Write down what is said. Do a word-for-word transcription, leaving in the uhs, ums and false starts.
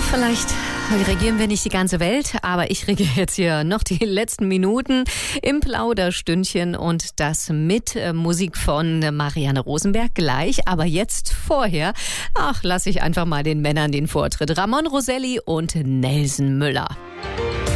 Vielleicht regieren wir nicht die ganze Welt, aber ich regiere jetzt hier noch die letzten Minuten im Plauderstündchen und das mit äh, Musik von Marianne Rosenberg gleich. Aber jetzt vorher, ach, lasse ich einfach mal den Männern den Vortritt. Ramon Roselli und Nelson Müller.